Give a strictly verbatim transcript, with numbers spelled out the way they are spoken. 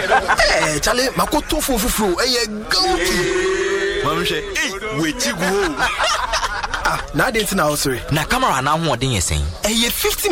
Eh, Charlie, makoto fufu, eh, go to. Mamshe, eh, wait, you go. Ah, now I didn't know, sorry. Na camera na ho odin yesen. Eh, fifty